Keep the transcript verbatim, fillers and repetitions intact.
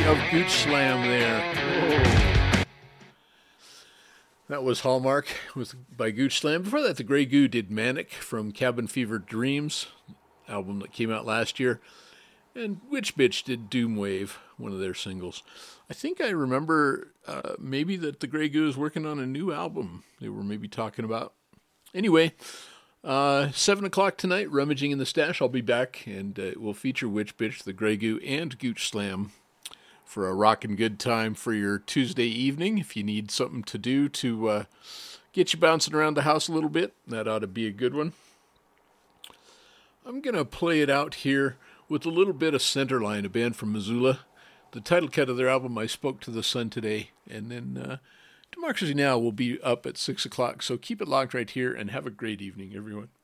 of Gooch Slam there. Whoa. That was Hallmark with by Gooch Slam. Before that, the Grey Goo did Manic from Cabin Fever Dreams, album that came out last year. And Witch Bitch did Doom Wave, one of their singles. I think I remember uh, maybe that the Grey Goo is working on a new album they were maybe talking about. Anyway, uh, seven o'clock tonight, Rummaging in the Stash. I'll be back, and uh, it will feature Witch Bitch, the Grey Goo, and Gooch Slam for a rockin' good time for your Tuesday evening. If you need something to do to uh, get you bouncing around the house a little bit, that ought to be a good one. I'm going to play it out here with a little bit of Centerline, a band from Missoula. The title cut of their album, I Spoke to the Sun Today. And then uh, Democracy Now! Will be up at six o'clock, so keep it locked right here and have a great evening, everyone.